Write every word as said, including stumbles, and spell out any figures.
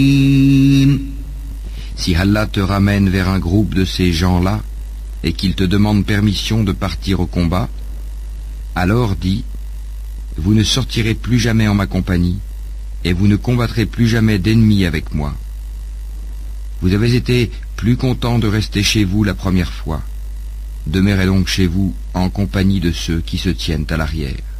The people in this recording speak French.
Si Allah te ramène vers un groupe de ces gens-là et qu'il te demande permission de partir au combat, alors dis, vous ne sortirez plus jamais en ma compagnie et vous ne combattrez plus jamais d'ennemis avec moi. Vous avez été plus content de rester chez vous la première fois. Demeurez donc chez vous en compagnie de ceux qui se tiennent à l'arrière.